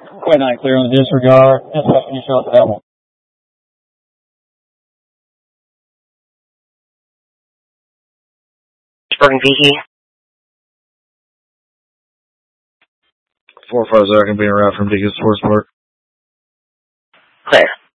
Quite not clear on the disregard. Just when you show up to that one. Bergen Peaky. 450 can be around from Deacon Sports Park. Clear.